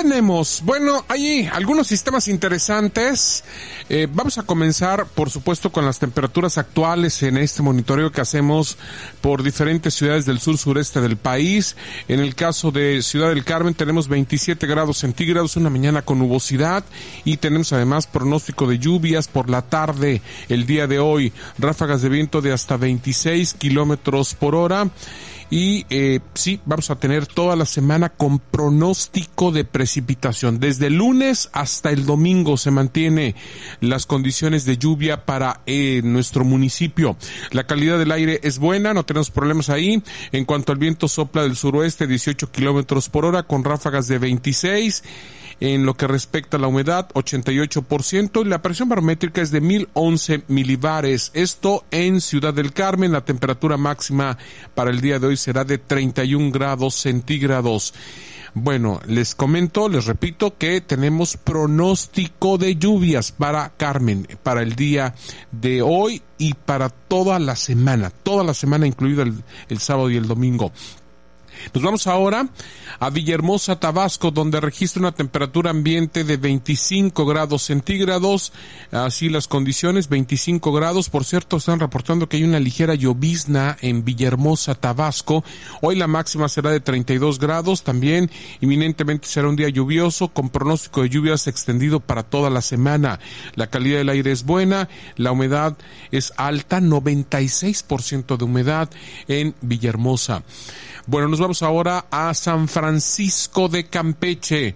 tenemos? Bueno, hay algunos sistemas interesantes. Vamos a comenzar, por supuesto, con las temperaturas actuales en este monitoreo que hacemos por diferentes ciudades del sur-sureste del país. En el caso de Ciudad del Carmen tenemos 27 grados centígrados, una mañana con nubosidad, y tenemos además pronóstico de lluvias por la tarde el día de hoy. Ráfagas de viento de hasta 26 kilómetros por hora. Y sí, vamos a tener toda la semana con pronóstico de precipitación. Desde el lunes hasta el domingo se mantiene las condiciones de lluvia para nuestro municipio. La calidad del aire es buena, no tenemos problemas ahí. En cuanto al viento, sopla del suroeste 18 kilómetros por hora con ráfagas de 26. En lo que respecta a la humedad, 88%, y la presión barométrica es de 1011 milibares. Esto en Ciudad del Carmen. La temperatura máxima para el día de hoy será de 31 grados centígrados. Bueno, les repito que tenemos pronóstico de lluvias para Carmen, para el día de hoy y para toda la semana, incluido el sábado y el domingo. Nos vamos ahora a Villahermosa, Tabasco, donde registra una temperatura ambiente de 25 grados centígrados. Así las condiciones, 25 grados. Por cierto, están reportando que hay una ligera llovizna en Villahermosa, Tabasco. Hoy la máxima será de 32 grados. También inminentemente será un día lluvioso con pronóstico de lluvias extendido para toda la semana. La calidad del aire es buena. La humedad es alta, 96% de humedad en Villahermosa. Bueno, nos vamos ahora a San Francisco de Campeche.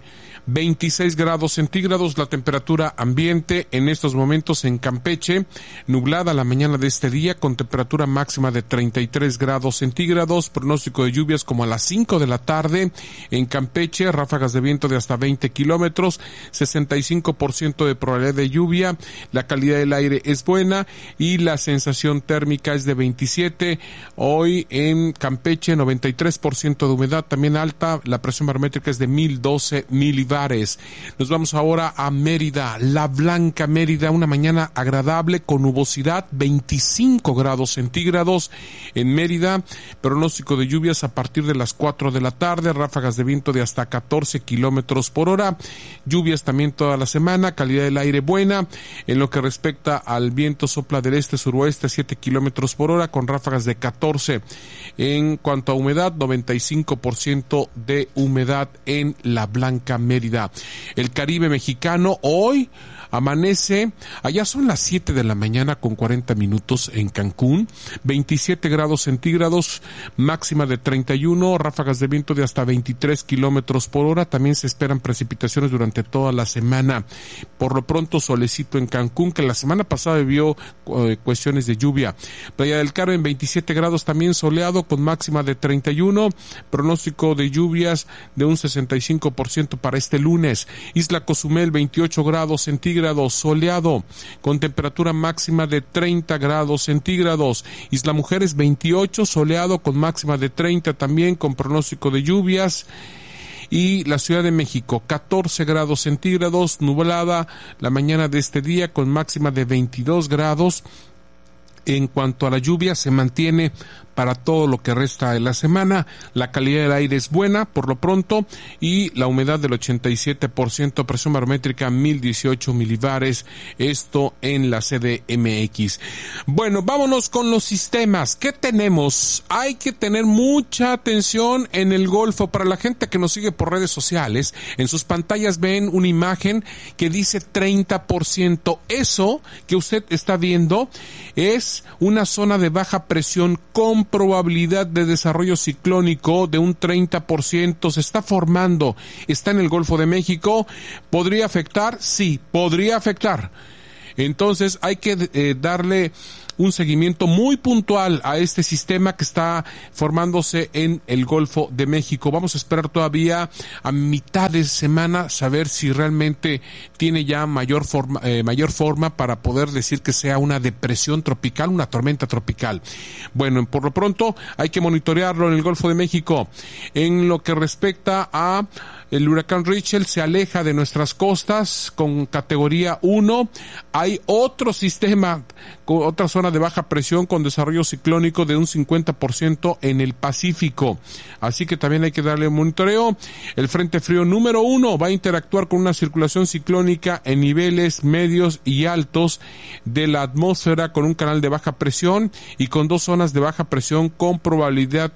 26 grados centígrados, la temperatura ambiente en estos momentos en Campeche, nublada la mañana de este día con temperatura máxima de 33 grados centígrados, pronóstico de lluvias como a las 5 de la tarde en Campeche, ráfagas de viento de hasta 20 kilómetros, 65% de probabilidad de lluvia, la calidad del aire es buena y la sensación térmica es de 27, hoy en Campeche 93% de humedad, también alta, la presión barométrica es de 1012 milibares. Nos vamos ahora a Mérida, La Blanca, Mérida, una mañana agradable con nubosidad, 25 grados centígrados en Mérida, pronóstico de lluvias a partir de las 4 de la tarde, ráfagas de viento de hasta 14 kilómetros por hora, lluvias también toda la semana, calidad del aire buena, en lo que respecta al viento sopla del este-suroeste 7 kilómetros por hora con ráfagas de 14. En cuanto a humedad, 95% de humedad en La Blanca, Mérida. El Caribe mexicano hoy amanece, allá son las 7 de la mañana con 40 minutos en Cancún, 27 grados centígrados, máxima de 31, ráfagas de viento de hasta 23 kilómetros por hora, también se esperan precipitaciones durante toda la semana. Por lo pronto, solecito en Cancún, que la semana pasada vivió cuestiones de lluvia. Playa del Carmen, 27 grados también soleado, con máxima de 31, pronóstico de lluvias de un 65% para este lunes. Isla Cozumel, 28 grados centígrados, soleado, con temperatura máxima de 30 grados centígrados. Isla Mujeres, 28, soleado, con máxima de 30 también, con pronóstico de lluvias. Y la Ciudad de México, 14 grados centígrados, nublada la mañana de este día, con máxima de 22 grados. En cuanto a la lluvia, se mantiene para todo lo que resta de la semana. La calidad del aire es buena por lo pronto y la humedad del 87%, presión barométrica 1018 milibares, esto en la CDMX. Bueno, vámonos con los sistemas. ¿Qué tenemos? Hay que tener mucha atención en el Golfo. Para la gente que nos sigue por redes sociales, en sus pantallas ven una imagen que dice 30%. Eso que usted está viendo es una zona de baja presión con probabilidad de desarrollo ciclónico de un 30%, se está formando, está en el Golfo de México. ¿Podría afectar? Sí, podría afectar. Entonces hay que darle un seguimiento muy puntual a este sistema que está formándose en el Golfo de México. Vamos a esperar todavía a mitad de semana saber si realmente tiene ya mayor forma para poder decir que sea una depresión tropical, una tormenta tropical. Bueno, por lo pronto hay que monitorearlo en el Golfo de México. En lo que respecta a El huracán Richelle se aleja de nuestras costas con categoría 1. Hay otro sistema, otra zona de baja presión con desarrollo ciclónico de un 50% en el Pacífico. Así que también hay que darle monitoreo. El frente frío número 1 va a interactuar con una circulación ciclónica en niveles medios y altos de la atmósfera con un canal de baja presión y con 2 zonas de baja presión con probabilidad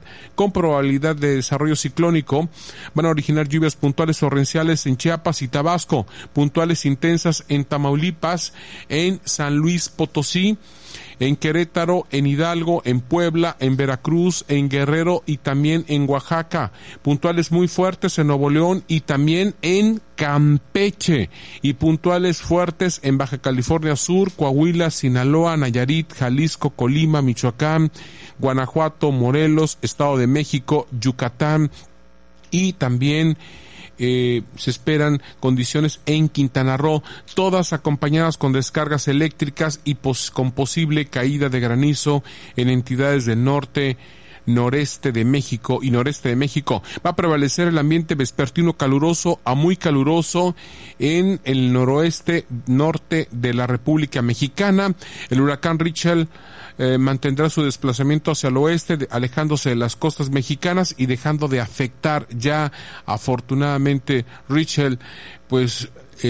de desarrollo ciclónico. Van a originar lluvias puntuales torrenciales en Chiapas y Tabasco, puntuales intensas en Tamaulipas, en San Luis Potosí, en Querétaro, en Hidalgo, en Puebla, en Veracruz, en Guerrero y también en Oaxaca, puntuales muy fuertes en Nuevo León y también en Campeche, y puntuales fuertes en Baja California Sur, Coahuila, Sinaloa, Nayarit, Jalisco, Colima, Michoacán, Guanajuato, Morelos, Estado de México, Yucatán, y también se esperan condiciones en Quintana Roo, todas acompañadas con descargas eléctricas y con posible caída de granizo en entidades del norte, noreste de México y noreste de México. Va a prevalecer el ambiente vespertino caluroso a muy caluroso en el noroeste norte de la República Mexicana. El huracán Richelle mantendrá su desplazamiento hacia el oeste, alejándose de las costas mexicanas y dejando de afectar. Ya afortunadamente Richelle pues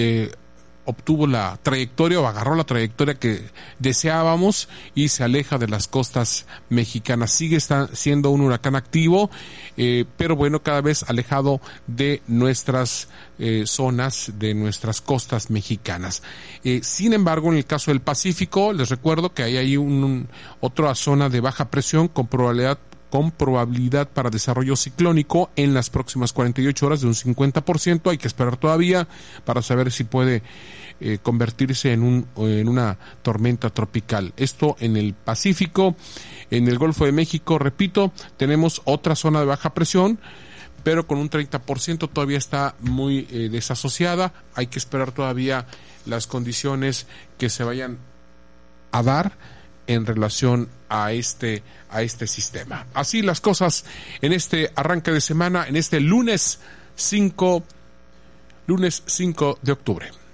obtuvo la trayectoria o agarró la trayectoria que deseábamos y se aleja de las costas mexicanas. Sigue siendo un huracán activo, pero bueno, cada vez alejado de nuestras zonas, de nuestras costas mexicanas. Sin embargo, en el caso del Pacífico, les recuerdo que hay ahí otra zona de baja presión con probabilidad para desarrollo ciclónico en las próximas 48 horas de un 50%. Hay que esperar todavía para saber si puede convertirse en una tormenta tropical. Esto en el Pacífico. En el Golfo de México, repito, tenemos otra zona de baja presión, pero con un 30% todavía está muy desasociada. Hay que esperar todavía las condiciones que se vayan a dar en relación a este sistema. Así las cosas en este arranque de semana, en este lunes 5 de octubre.